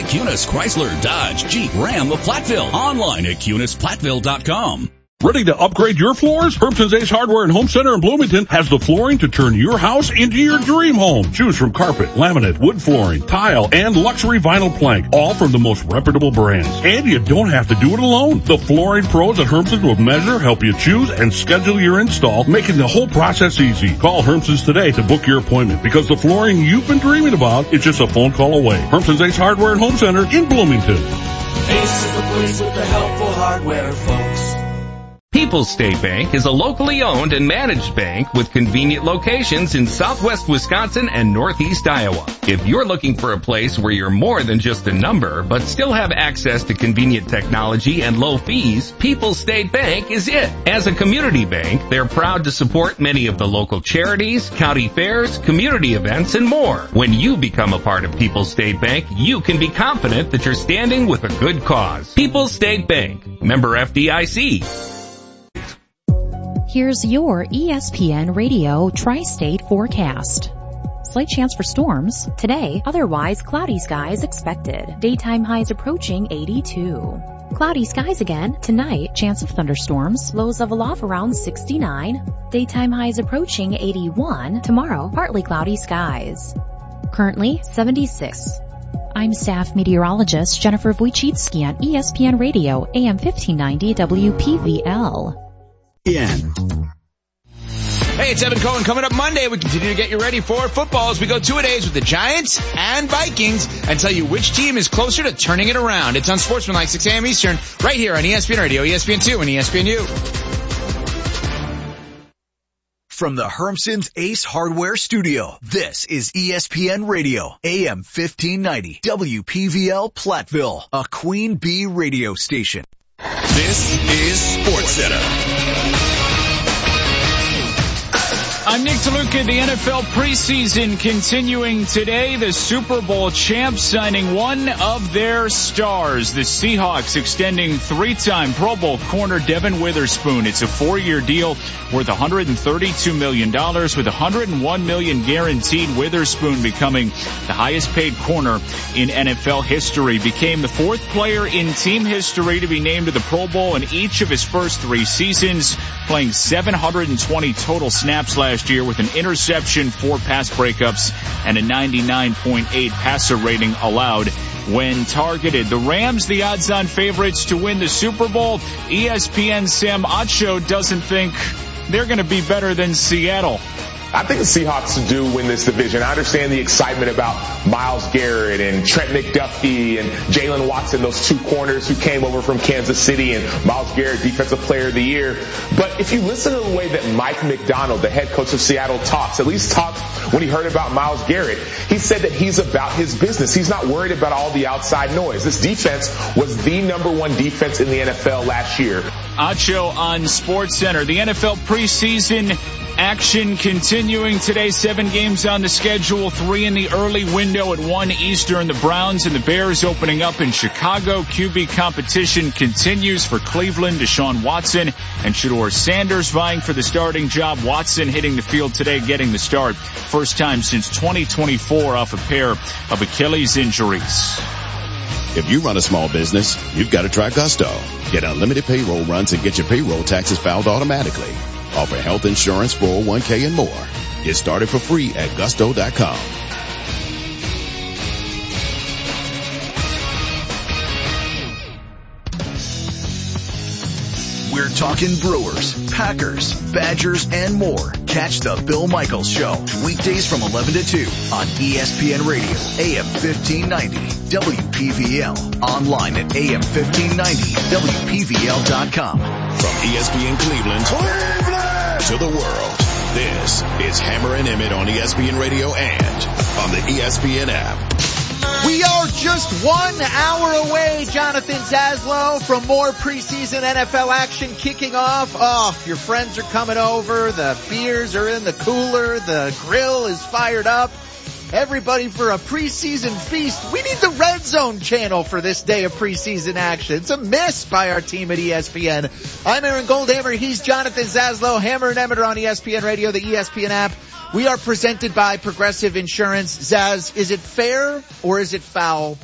Kunis, Chrysler, Dodge, Jeep, Ram of Platteville. Online at KunisPlattville.com. Ready to upgrade your floors? Hermson's Ace Hardware and Home Center in Bloomington has the flooring to turn your house into your dream home. Choose from carpet, laminate, wood flooring, tile, and luxury vinyl plank, all from the most reputable brands. And you don't have to do it alone. The flooring pros at Hermson's will measure, help you choose, and schedule your install, making the whole process easy. Call Hermson's today to book your appointment, because the flooring you've been dreaming about is just a phone call away. Hermson's Ace Hardware and Home Center in Bloomington. Ace is the place with the helpful hardware, folks. People's State Bank is a locally owned and managed bank with convenient locations in southwest Wisconsin and northeast Iowa. If you're looking for a place where you're more than just a number, but still have access to convenient technology and low fees, People's State Bank is it. As a community bank, they're proud to support many of the local charities, county fairs, community events, and more. When you become a part of People's State Bank, you can be confident that you're standing with a good cause. People's State Bank, member FDIC. Here's your ESPN Radio Tri-State forecast. Slight chance for storms today, otherwise cloudy skies expected. Daytime highs approaching 82. Cloudy skies again tonight, chance of thunderstorms, lows level off around 69. Daytime highs approaching 81. Tomorrow, partly cloudy skies. Currently 76. I'm staff meteorologist Jennifer Wojcicki on ESPN Radio, AM 1590 WPVL. Hey, it's Evan Cohen. Coming up Monday, we continue to get you ready for football as we go 2-a-days with the Giants and Vikings and tell you which team is closer to turning it around. It's on Sportsmanlike, 6 a.m. Eastern, right here on ESPN Radio, ESPN2, and ESPNU. From the Hermson's Ace Hardware Studio, this is ESPN Radio, AM 1590, WPVL Platteville, a Queen Bee radio station. This is SportsCenter. I'm Nick DeLuca. The NFL preseason continuing today. The Super Bowl champs signing one of their stars. The Seahawks extending 3-time Pro Bowl corner Devin Witherspoon. It's a 4-year deal worth $132 million with $101 million guaranteed. Witherspoon becoming the highest paid corner in NFL history. Became the 4th player in team history to be named to the Pro Bowl in each of his first 3 seasons, playing 720 total snaps last year with an interception, 4 pass breakups, and a 99.8 passer rating allowed when targeted. The Rams, the odds-on favorites to win the Super Bowl. ESPN's Sam Acho doesn't think they're going to be better than Seattle. I think the Seahawks do win this division. I understand the excitement about Myles Garrett and Trent McDuffie and Jalen Watson, those 2 corners who came over from Kansas City, and Myles Garrett, Defensive Player of the Year. But if you listen to the way that Mike McDonald, the head coach of Seattle, talks, at least talked when he heard about Myles Garrett, he said that he's about his business. He's not worried about all the outside noise. This defense was the number 1 defense in the NFL last year. Acho on SportsCenter. The NFL preseason action continuing today. 7 games on the schedule, 3 in the early window at 1 Eastern. The Browns and the Bears opening up in Chicago. QB competition continues for Cleveland. Deshaun Watson and Shedeur Sanders vying for the starting job. Watson hitting the field today, getting the start. First time since 2024 off a pair of Achilles injuries. If you run a small business, you've got to try Gusto. Get unlimited payroll runs and get your payroll taxes filed automatically. Offer health insurance, 401k, and more. Get started for free at Gusto.com. We're talking Brewers, Packers, Badgers, and more. Catch the Bill Michaels Show, weekdays from 11 to 2 on ESPN Radio, AM 1590, WPVL. Online at AM1590, WPVL.com. From ESPN Cleveland to the world, this is Hammer and Emmett on ESPN Radio and on the ESPN app. We are just 1 hour away, Jonathan Zaslow, from more preseason NFL action kicking off. Oh, your friends are coming over. The beers are in the cooler. The grill is fired up. Everybody for a preseason feast. We need the Red Zone channel for this day of preseason action. It's a miss by our team at ESPN. I'm Aaron Goldhammer. He's Jonathan Zaslow. Hammer and Emmett are on ESPN Radio, the ESPN app. We are presented by Progressive Insurance. Zaz, is it fair or is it foul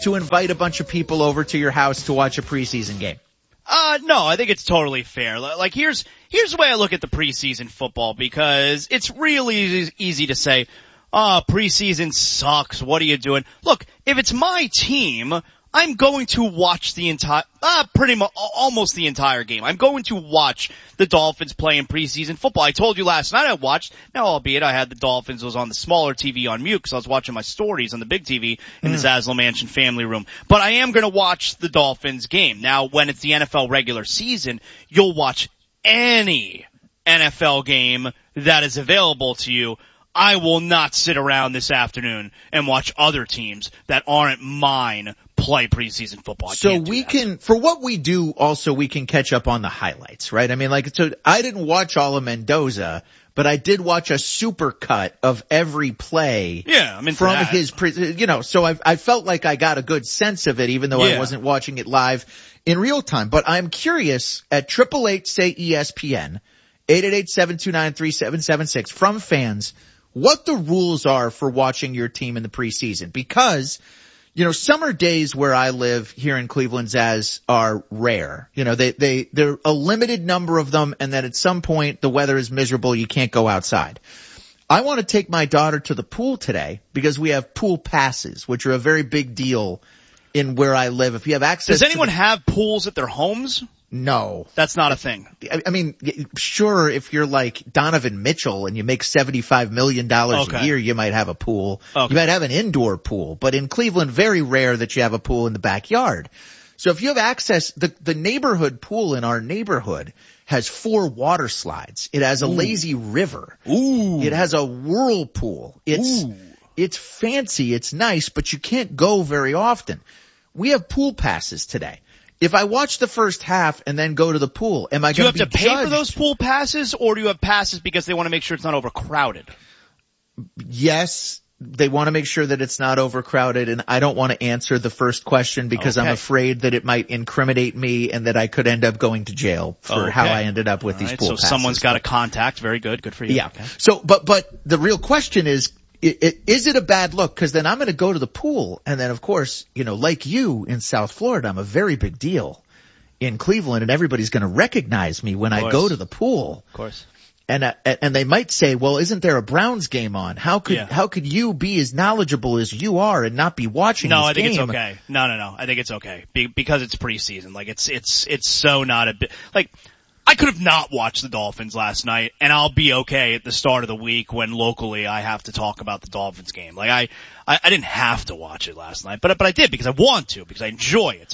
to invite a bunch of people over to your house to watch a preseason game? No, I think it's totally fair. Like, here's the way I look at the preseason football, because it's really easy to say, preseason sucks. What are you doing? Look, if it's my team, I'm going to watch the entire, pretty much, almost the entire game. I'm going to watch the Dolphins play in preseason football. I told you last night I watched, now albeit I had the Dolphins, was on the smaller TV on mute because I was watching my stories on the big TV in the Zaslow Mansion family room. But I am going to watch the Dolphins game. Now, when it's the NFL regular season, you'll watch any NFL game that is available to you. I will not sit around this afternoon and watch other teams that aren't mine play preseason football. So we can, for what we do, also we can catch up on the highlights, right? I mean, like, so I didn't watch all of Mendoza, but I did watch a super cut of every play. Yeah, I mean, from his, so I felt like I got a good sense of it, even though I wasn't watching it live in real time. But I'm curious, at 888 say ESPN, 888-729-3776 from fans, what the rules are for watching your team in the preseason. Because, summer days where I live here in Cleveland, Zaz, are rare. They're a limited number of them, and then at some point the weather is miserable, you can't go outside. I want to take my daughter to the pool today because we have pool passes, which are a very big deal in where I live. If you have access Does anyone have pools at their homes? No. That's not a thing. I mean, sure, if you're like Donovan Mitchell and you make $75 million a year, you might have a pool. Okay. You might have an indoor pool. But in Cleveland, very rare that you have a pool in the backyard. So if you have access, the neighborhood pool in our neighborhood has 4 water slides. It has a lazy river. Ooh. It has a whirlpool. It's fancy. It's nice, but you can't go very often. We have pool passes today. If I watch the first half and then go to the pool, am I going to be judged? Do you have to pay for those pool passes, or do you have passes because they want to make sure it's not overcrowded? Yes, they want to make sure that it's not overcrowded, and I don't want to answer the first question because I'm afraid that it might incriminate me and that I could end up going to jail for how I ended up with these pool passes. So someone's got a contact. Very good. Good for you. Yeah. Okay. So, but the real question is it a bad look? Because then I'm going to go to the pool, and then of course, like you in South Florida, I'm a very big deal in Cleveland, and everybody's going to recognize me when I go to the pool. Of course. And they might say, well, isn't there a Browns game on? How could you be as knowledgeable as you are and not be watching this game? No, I think it's okay. No. I think it's okay because it's preseason. Like it's so not a bit like. I could have not watched the Dolphins last night, and I'll be okay at the start of the week when locally I have to talk about the Dolphins game. Like I didn't have to watch it last night, but I did because I want to, because I enjoy it.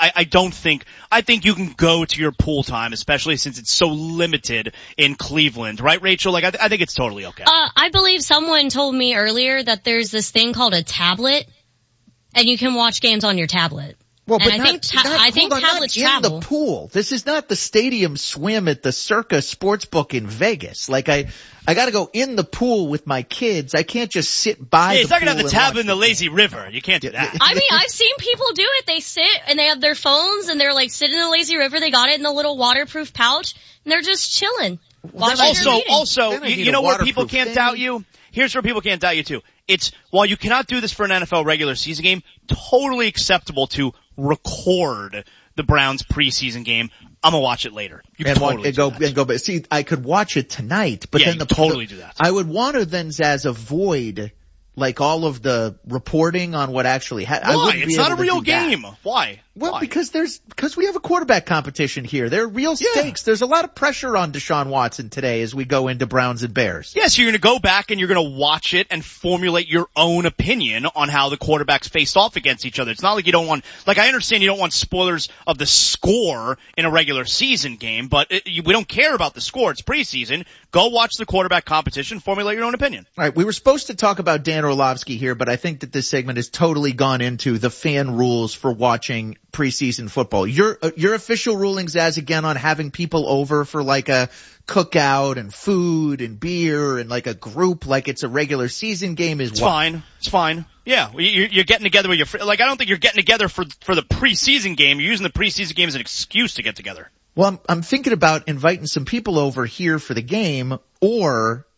I think you can go to your pool time, especially since it's so limited in Cleveland, right, Rachel? Like I think it's totally okay. I believe someone told me earlier that there's this thing called a tablet, and you can watch games on your tablet. Well, but I think tablets travel. In the pool. This is not the stadium swim at the Circa Sportsbook in Vegas. Like I got to go in the pool with my kids. I can't just sit by. Yeah, the not pool gonna have the tablet in the lazy river. You can't do that. I mean, I've seen people do it. They sit and they have their phones and they're like sitting in the lazy river. They got it in the little waterproof pouch and they're just chilling. Also, you know where people can't doubt you? Here's where people can't doubt you too. It's, while you cannot do this for an NFL regular season game, totally acceptable to record the Browns preseason game. I'm gonna watch it later. You can totally do that. See, I could watch it tonight, but then totally do that. I would want to then, Zaz, avoid like all of the reporting on what actually happened. Why? It's not a real game. Why? Well, Why? because we have a quarterback competition here. There are real stakes. There's a lot of pressure on Deshaun Watson today as we go into Browns and Bears. Yes, you're going to go back and you're going to watch it and formulate your own opinion on how the quarterbacks faced off against each other. It's not like you don't want, like I understand you don't want spoilers of the score in a regular season game, but we don't care about the score. It's preseason. Go watch the quarterback competition, formulate your own opinion. All right, we were supposed to talk about Dan Orlovsky here, but I think that this segment has totally gone into the fan rules for watching preseason football. Your official rulings, as again, on having people over for like a cookout and food and beer and like a group like it's a regular season game is fine. It's fine. Yeah, you're getting together with your friends. Like I don't think you're getting together for the preseason game. You're using the preseason game as an excuse to get together. Well, I'm thinking about inviting some people over here for the game, or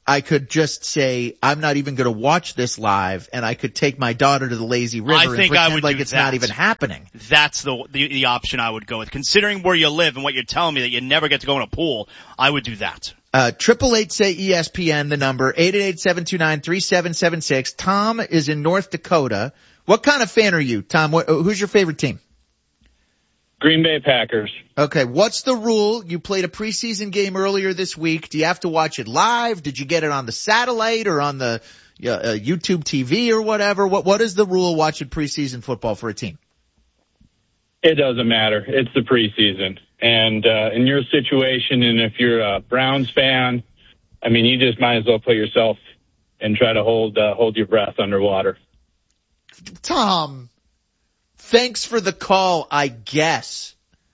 I could just say, I'm not even going to watch this live, and I could take my daughter to the lazy river and pretend like it's not even happening. That's the option I would go with. Considering where you live and what you're telling me that you never get to go in a pool, I would do that. 888-SAY-ESPN, the number, 888-729-3776. Tom is in North Dakota. What kind of fan are you, Tom? Who's your favorite team? Green Bay Packers. Okay, what's the rule? You played a preseason game earlier this week. Do you have to watch it live? Did you get it on the satellite or on the YouTube TV or whatever? What is the rule watching preseason football for a team? It doesn't matter. It's the preseason. And in your situation, and if you're a Browns fan, I mean, you just might as well put yourself and try to hold your breath underwater. Tom, thanks for the call, I guess.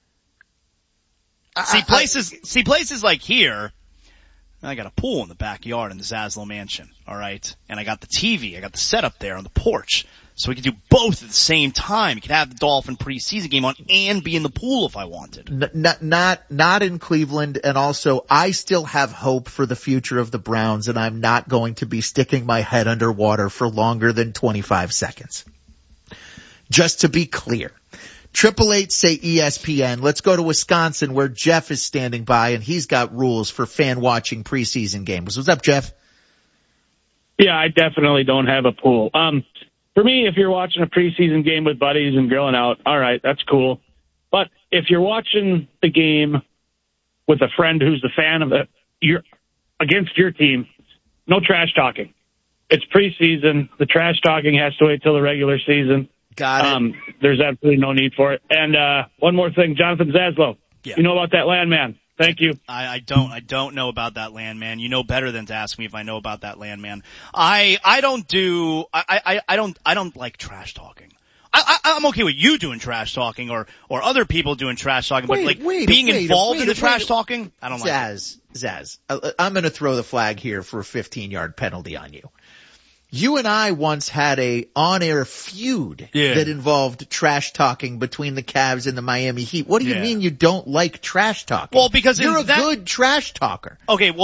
Places like here, I got a pool in the backyard in the Zaslow mansion, all right? And I got the TV, I got the setup there on the porch. So we could do both at the same time. You could have the Dolphin preseason game on and be in the pool if I wanted. Not in Cleveland, and also I still have hope for the future of the Browns, and I'm not going to be sticking my head underwater for longer than 25 seconds. Just to be clear. 888-SAY-ESPN. Let's go to Wisconsin where Jeff is standing by, and he's got rules for fan watching preseason games. What's up, Jeff? Yeah, I definitely don't have a pool. For me, if you're watching a preseason game with buddies and grilling out, all right, that's cool. But if you're watching the game with a friend who's a fan of you're against your team, no trash talking. It's preseason. The trash talking has to wait till the regular season. Got it. There's absolutely no need for it. And one more thing, Jonathan Zaslow. Yeah. You know about that landman. Thank you. I don't know about that landman. You know better than to ask me if I know about that landman. I don't like trash talking. I'm okay with you doing trash talking or other people doing trash talking, but being involved in the trash talking, I don't like it. Zaz, I'm going to throw the flag here for a 15-yard penalty on you. You and I once had a on-air feud that involved trash talking between the Cavs and the Miami Heat. What do you mean you don't like trash talking? Well, because you're a good trash talker. Okay,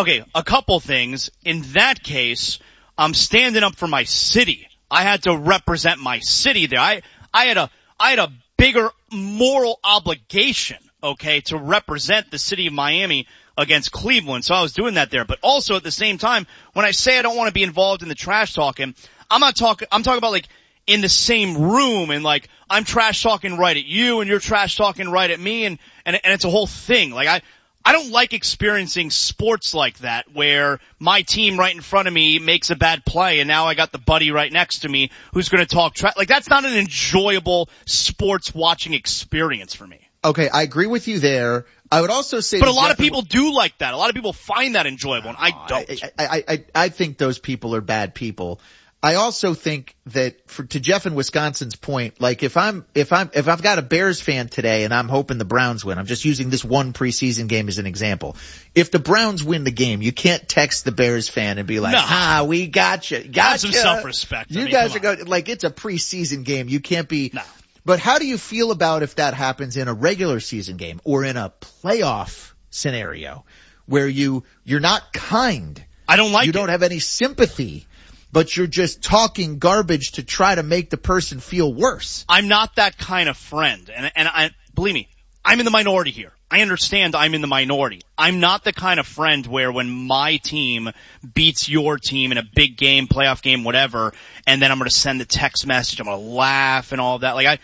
a couple things. In that case, I'm standing up for my city. I had to represent my city there. I had a bigger moral obligation, okay, to represent the city of Miami against Cleveland. So I was doing that there. But also at the same time, when I say I don't want to be involved in the trash talking, I'm talking about like in the same room and like I'm trash talking right at you and you're trash talking right at me and it's a whole thing. Like I don't like experiencing sports like that where my team right in front of me makes a bad play and now I got the buddy right next to me who's going to talk trash. Like that's not an enjoyable sports watching experience for me. Okay, I agree with you there. I would also say, but a lot of people do like that. A lot of people find that enjoyable, and I don't. I think those people are bad people. I also think that to Jeff in Wisconsin's point, like if I've got a Bears fan today and I'm hoping the Browns win, I'm just using this one preseason game as an example. If the Browns win the game, you can't text the Bears fan and be like, we got you. Got some self-respect. You guys are going, like, it's a preseason game. You can't be. No. But how do you feel about if that happens in a regular season game or in a playoff scenario where you're not kind? I don't like it. You don't have any sympathy, but you're just talking garbage to try to make the person feel worse. I'm not that kind of friend. And I believe me, I'm in the minority here. I understand I'm in the minority. I'm not the kind of friend where when my team beats your team in a big game, playoff game, whatever, and then I'm going to send a text message, I'm going to laugh and all of that. Like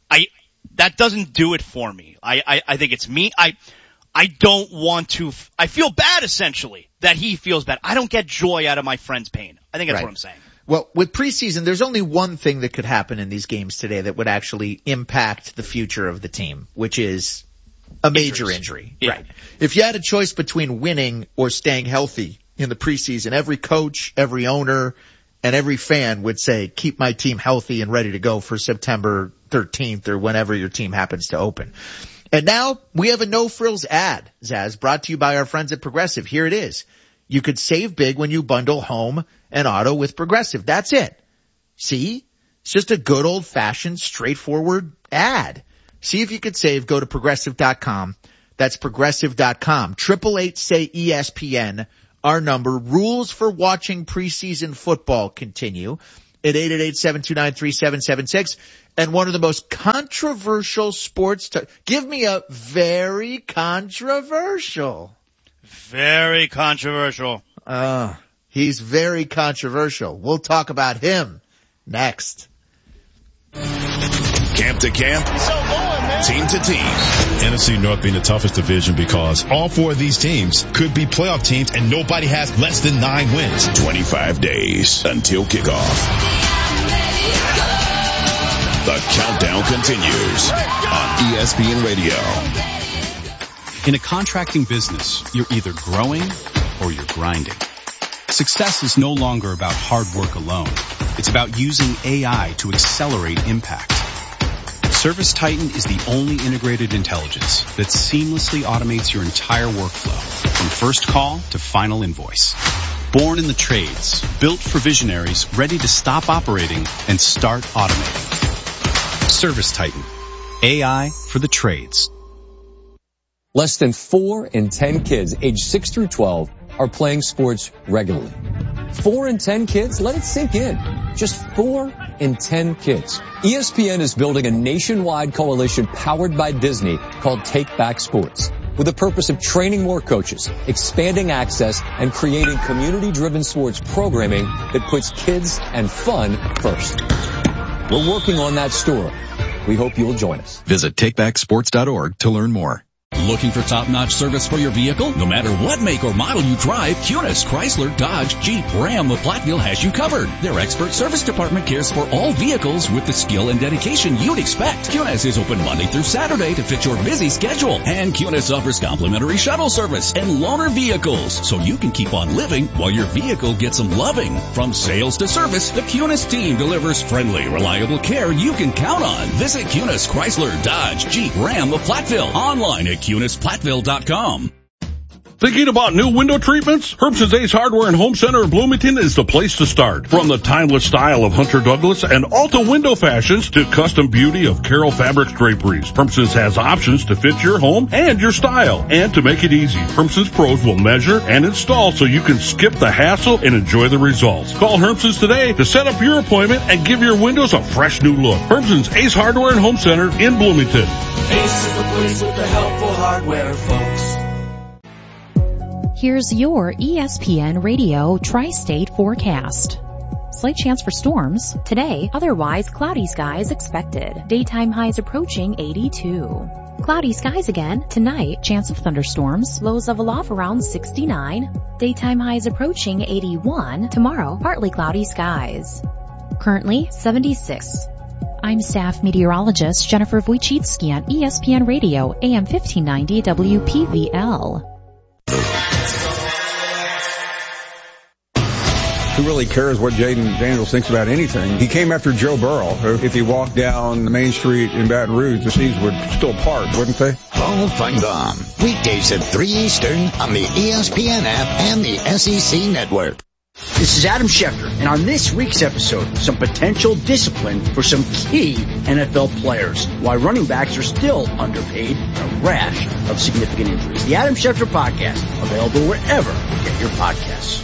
that doesn't do it for me. I think it's me. I don't want to, I feel bad essentially that he feels bad. I don't get joy out of my friend's pain. I think that's what I'm saying. Well, with preseason, there's only one thing that could happen in these games today that would actually impact the future of the team, which is a major injury. Yeah. Right. If you had a choice between winning or staying healthy in the preseason, every coach, every owner, and every fan would say, keep my team healthy and ready to go for September 13th or whenever your team happens to open. And now we have a no-frills ad, Zaz, brought to you by our friends at Progressive. Here it is. You could save big when you bundle home and auto with Progressive. That's it. See? It's just a good old-fashioned, straightforward ad. See if you could save. Go to Progressive.com. That's Progressive.com. 888-SAY-ESPN. our number. Rules for watching preseason football continue at 888-729-3776. And one of the most controversial sports give me a very controversial. Very controversial. He's very controversial. We'll talk about him next. Camp to camp, team to team. NFC North being the toughest division because all four of these teams could be playoff teams and nobody has less than 9 wins. 25 days until kickoff. The countdown continues on ESPN Radio. In a contracting business, you're either growing or you're grinding. Success is no longer about hard work alone. It's about using AI to accelerate impact. ServiceTitan is the only integrated intelligence that seamlessly automates your entire workflow, from first call to final invoice. Born in the trades, built for visionaries ready to stop operating and start automating. ServiceTitan. AI for the trades. Less than 4 in 10 kids aged 6 through 12 are playing sports regularly. 4 in 10 kids? Let it sink in. Just 4 in 10 kids. ESPN is building a nationwide coalition powered by Disney called Take Back Sports, with the purpose of training more coaches, expanding access, and creating community-driven sports programming that puts kids and fun first. We're working on that story. We hope you'll join us. Visit takebacksports.org to learn more. Looking for top-notch service for your vehicle? No matter what make or model you drive, Cunis, Chrysler, Dodge, Jeep, Ram of Platteville has you covered. Their expert service department cares for all vehicles with the skill and dedication you'd expect. Cunis is open Monday through Saturday to fit your busy schedule. And Cunis offers complimentary shuttle service and loaner vehicles, so you can keep on living while your vehicle gets some loving. From sales to service, the Cunis team delivers friendly, reliable care you can count on. Visit Cunis, Chrysler, Dodge, Jeep, Ram of Platteville. Online at CunisPlatteville.com. Thinking about new window treatments? Herbson's Ace Hardware and Home Center in Bloomington is the place to start. From the timeless style of Hunter Douglas and Alta window fashions to custom beauty of Carroll Fabrics draperies, Herbson's has options to fit your home and your style. And to make it easy, Herbson's pros will measure and install so you can skip the hassle and enjoy the results. Call Herbson's today to set up your appointment and give your windows a fresh new look. Herbson's Ace Hardware and Home Center in Bloomington. Ace is the place with the helpful hardware, folks. Here's your ESPN Radio Tri-State forecast. Slight chance for storms. Today, otherwise cloudy skies expected. Daytime highs approaching 82. Cloudy skies again. Tonight, chance of thunderstorms. Lows level off around 69. Daytime highs approaching 81. Tomorrow, partly cloudy skies. Currently, 76. I'm staff meteorologist Jennifer Wojcicki on ESPN Radio, AM 1590 WPVL. Who really cares what Jaden Daniels thinks about anything? He came after Joe Burrow. If he walked down the main street in Baton Rouge, the seas would still part, wouldn't they? Paul Feinbaum, weekdays at 3 Eastern on the ESPN app and the SEC network. This is Adam Schefter, and on this week's episode, some potential discipline for some key NFL players, why running backs are still underpaid, and a rash of significant injuries. The Adam Schefter Podcast, available wherever you get your podcasts.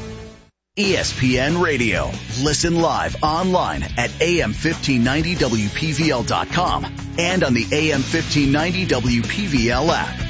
ESPN Radio. Listen live online at AM1590WPVL.com and on the AM1590 WPVL app.